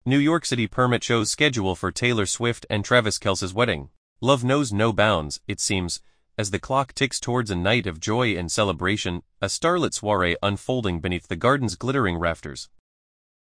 New York City permit shows schedule for Taylor Swift and Travis Kelce's wedding. Love knows no bounds, it seems, as the clock ticks towards a night of joy and celebration, a starlit soiree unfolding beneath the garden's glittering rafters.